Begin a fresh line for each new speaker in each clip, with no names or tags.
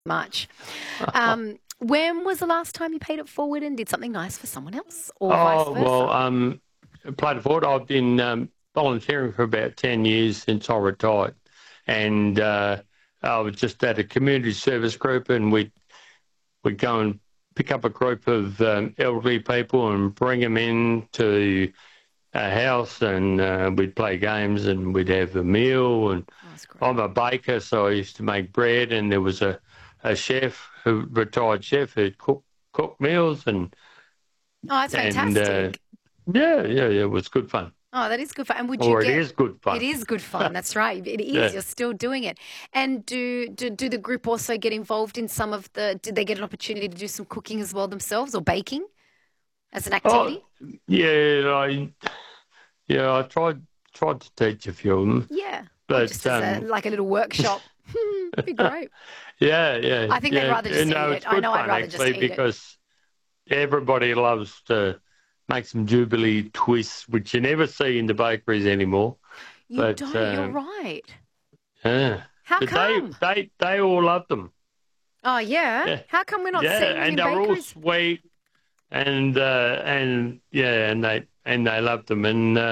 much. When was the last time you paid it forward and did something nice for someone else, or vice
Oh,
versa?
well, played it forward. I've been volunteering for about 10 years since I retired. And I was just at a community service group, and we'd go and pick up a group of elderly people and bring them in to a house, and we'd play games and we'd have a meal. And
That's great.
I'm a baker, so I used to make bread, and there was a chef, retired chef, who'd cook meals, and
That's fantastic.
it was good fun.
Oh, that is good fun. And would
Or
you
it is good fun.
It is good fun. That's right. It is.
Yeah.
You're still doing it. And do the group also get involved in some of the? Did they get an opportunity to do some cooking as well themselves, or baking as an activity?
I tried to teach a few of them.
Yeah.
But
just as like a little workshop. It'd be great.
Yeah.
I think they'd rather just eat it.
It's good
I'd
fun,
rather just
actually,
eat it.
because everybody loves to make some Jubilee twists, which you never see in the bakeries anymore.
You don't. You're right.
Yeah.
How
But
come?
They all love them.
Oh, yeah?
Yeah.
How come we're not seeing them in
and they're all
bakeries?
sweet, and they love them,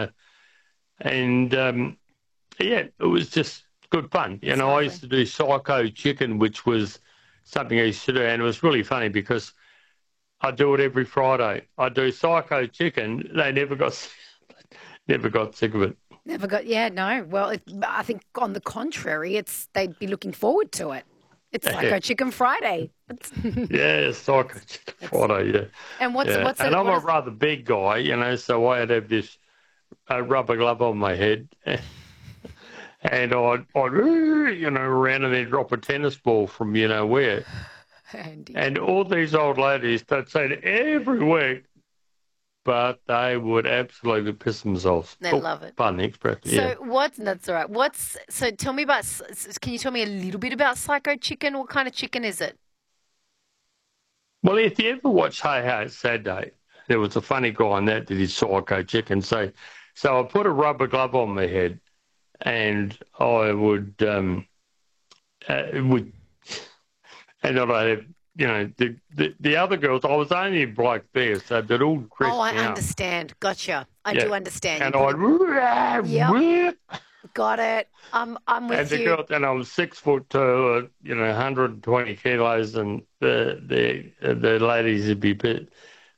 it was just good fun. You know, I used to do psycho chicken, which was something I used to do, and it was really funny because I do it every Friday. I do psycho chicken. They never got sick of it.
Never got, no. Well, I think on the contrary, they'd be looking forward to it. It's Psycho Chicken Friday.
Yeah, Psycho Chicken Friday, yeah.
And what's
and I'm a rather big guy, you know, so I'd have this rubber glove on my head, and I'd around and then drop a tennis ball from you know where.
Andy.
And all these old ladies, they'd say it every week, but they would absolutely piss themselves.
They love it.
Pardon the expression.
So that's all right. So tell me can you tell me a little bit about Psycho Chicken? What kind of chicken is it?
Well, if you ever watch Hey Hey It's Saturday, there was a funny guy on that did Psycho Chicken. So I put a rubber glove on my head, and I would and I'd have, you know, the other girls, I was only a bloke there, so they'd all dressed
I
out.
understand. Gotcha. I do understand.
And I'd...
Got it. I'm with you.
And I was 6'2", 120 kilos, and the ladies would be bit.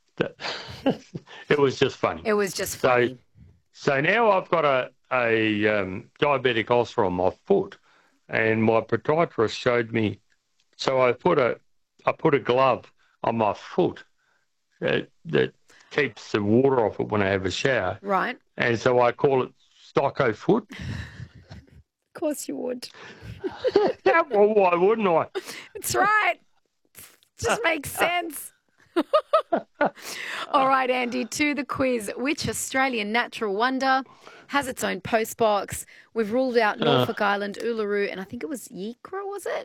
It was just funny.
It was just funny.
So now I've got a diabetic ulcer on my foot, and my podiatrist showed me. So I put a glove on my foot that keeps the water off it when I have a shower.
Right.
And so I call it Psycho Foot.
Of course you would.
Well, why wouldn't I?
That's right. Just makes sense. All right, Andy, to the quiz. Which Australian natural wonder has its own postbox? We've ruled out Norfolk Island, Uluru, and I think it was Yikra, was it?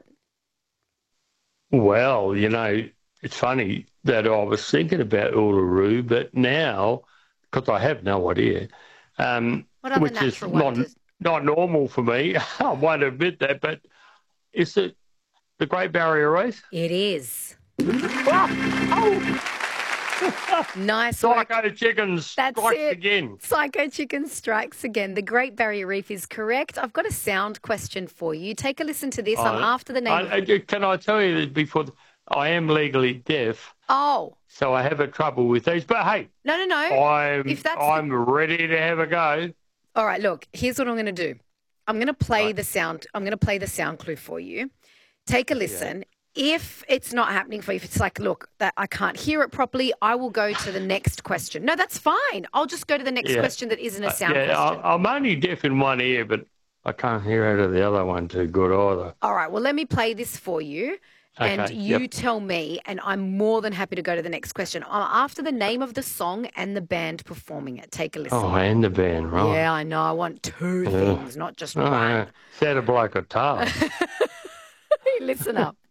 Well, you know, it's funny that I was thinking about Uluru, but now, because I have no idea, which is not normal for me, I won't admit that, but is it the Great Barrier Reef?
It is. Nice work.
Psycho Chicken strikes again.
Psycho Chicken strikes again. The Great Barrier Reef is correct. I've got a sound question for you. Take a listen to this. I'm after the name.
Can I tell you that before I am legally deaf?
Oh.
So I have a trouble with these. But hey.
No.
I'm ready to have a go.
All right, look, here's what I'm going to do. I'm going to play the sound. I'm going to play the sound clue for you. Take a listen. Yeah. If it's not happening for you, if it's like, look, that I can't hear it properly, I will go to the next question. No, that's fine. I'll just go to the next question that isn't a sound question.
I'm only deaf in one ear, but I can't hear out of the other one too good either.
All right, well, let me play this for you.
Okay,
and you tell me, and I'm more than happy to go to the next question. I'm after the name of the song and the band performing it. Take a listen.
Oh, and the band, right.
Yeah, I know. I want two things, not just one.
Sounded like a task.
Listen up.